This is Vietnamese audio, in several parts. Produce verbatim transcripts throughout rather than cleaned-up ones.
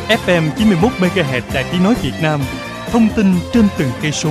ép em chín mươi mốt mê ga héc Đài Tiếng nói Việt Nam. Thông tin trên từng cây số.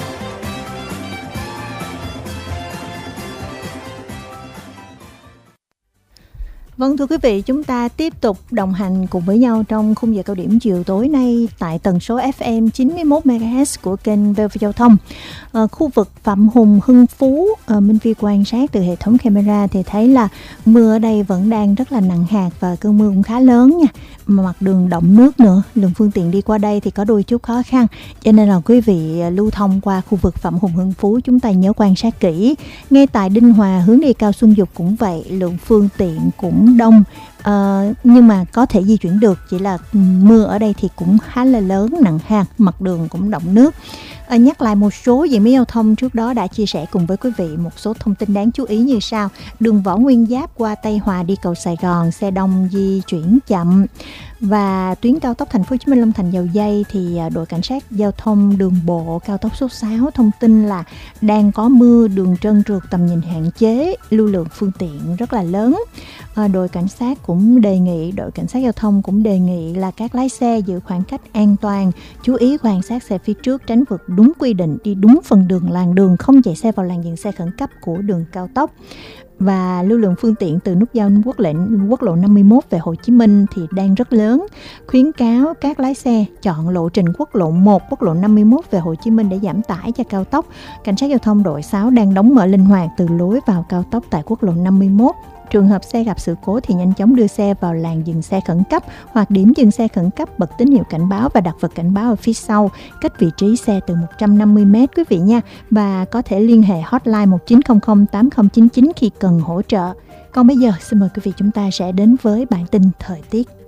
Vâng, thưa quý vị, chúng ta tiếp tục đồng hành cùng với nhau trong khung giờ cao điểm chiều tối nay tại tần số ép em chín mươi mốt mê ga héc của kênh vê o vê Giao thông. À, khu vực Phạm Hùng, Hưng Phú, à, Minh Phi quan sát từ hệ thống camera thì thấy là mưa ở đây vẫn đang rất là nặng hạt và cơn mưa cũng khá lớn nha. Mà mặt đường đọng nước nữa, lượng phương tiện đi qua đây thì có đôi chút khó khăn. Cho nên là quý vị lưu thông qua khu vực Phạm Hùng, Hưng Phú chúng ta nhớ quan sát kỹ. Ngay tại Đinh Hòa hướng đi Cao Xuân Dục cũng vậy, lượng phương tiện cũng đông. Uh, nhưng mà có thể di chuyển được, chỉ là mưa ở đây thì cũng khá là lớn, nặng hạt, mặt đường cũng đọng nước. Uh, nhắc lại một số diễn biến giao thông trước đó đã chia sẻ cùng với quý vị một số thông tin đáng chú ý như sau. Đường Võ Nguyên Giáp qua Tây Hòa đi cầu Sài Gòn, xe đông di chuyển chậm. Và tuyến cao tốc Thành phố Hồ Chí Minh Long Thành Dầu Giây thì đội cảnh sát giao thông đường bộ cao tốc số sáu thông tin là đang có mưa, đường trơn trượt, tầm nhìn hạn chế, lưu lượng phương tiện rất là lớn. À, đội cảnh sát cũng đề nghị đội cảnh sát giao thông cũng đề nghị là các lái xe giữ khoảng cách an toàn, chú ý quan sát xe phía trước, tránh vượt đúng quy định, đi đúng phần đường làn đường, không chạy xe vào làn dừng xe khẩn cấp của đường cao tốc. Và lưu lượng phương tiện từ nút giao quốc lệnh quốc lộ năm mươi mốt về Hồ Chí Minh thì đang rất lớn. Khuyến cáo các lái xe chọn lộ trình quốc lộ một, quốc lộ năm mươi mốt về Hồ Chí Minh để giảm tải cho cao tốc. Cảnh sát giao thông đội sáu đang đóng mở linh hoạt từ lối vào cao tốc tại quốc lộ năm mươi mốt. Trường hợp xe gặp sự cố thì nhanh chóng đưa xe vào làn dừng xe khẩn cấp hoặc điểm dừng xe khẩn cấp, bật tín hiệu cảnh báo và đặt vật cảnh báo ở phía sau, cách vị trí xe từ một trăm năm mươi mét quý vị nha. Và có thể liên hệ hotline một chín không không tám không chín chín khi cần hỗ trợ. Còn bây giờ xin mời quý vị chúng ta sẽ đến với bản tin thời tiết.